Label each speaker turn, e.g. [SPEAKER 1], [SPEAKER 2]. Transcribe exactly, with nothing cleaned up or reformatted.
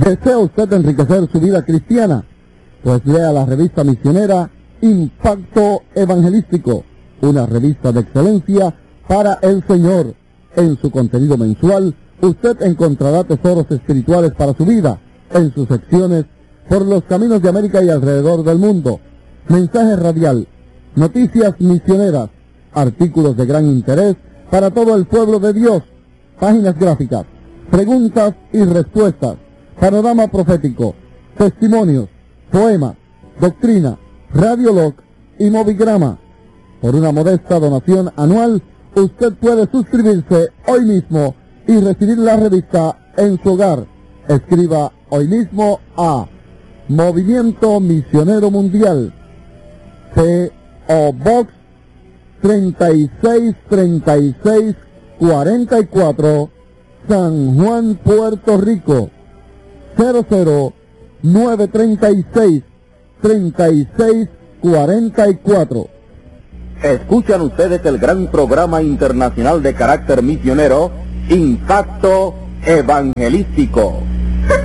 [SPEAKER 1] ¿Desea usted enriquecer su vida cristiana? Pues lea la revista misionera Impacto Evangelístico, una revista de excelencia para el Señor. En su contenido mensual, usted encontrará tesoros espirituales para su vida, en sus secciones por los caminos de América y alrededor del mundo, mensaje radial, noticias misioneras, artículos de gran interés para todo el pueblo de Dios, páginas gráficas, preguntas y respuestas, panorama profético, testimonios, poemas, doctrina, radiolog y movigrama. Por una modesta donación anual, usted puede suscribirse hoy mismo y recibir la revista en su hogar. Escriba hoy mismo a Movimiento Misionero Mundial, P O Box treinta y seis treinta y seis cuarenta y cuatro, San Juan, Puerto Rico, cero cero nueve treinta y seis treinta y seis cuarenta y cuatro.
[SPEAKER 2] Escuchan ustedes el gran programa internacional de carácter misionero, Impacto Evangelístico.